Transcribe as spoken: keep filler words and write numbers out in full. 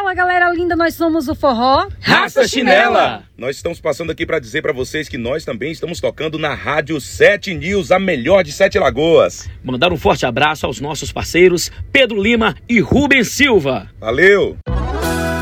Fala, galera linda, nós somos o Forró Raça Chinela. Nós estamos passando aqui para dizer para vocês que nós também estamos tocando na Rádio sete News, a melhor de Sete Lagoas. Mandar um forte abraço aos nossos parceiros Pedro Lima e Rubens Silva. Valeu!